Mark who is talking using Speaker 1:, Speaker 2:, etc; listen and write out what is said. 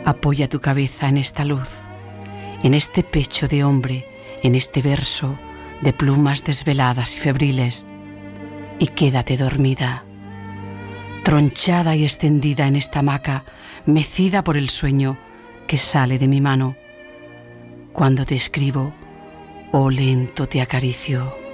Speaker 1: Apoya tu cabeza en esta luz, en este pecho de hombre, en este verso de plumas desveladas y febriles, y quédate dormida, tronchada y extendida en esta hamaca, mecida por el sueño que sale de mi mano. Cuando te escribo, oh lento te acaricio.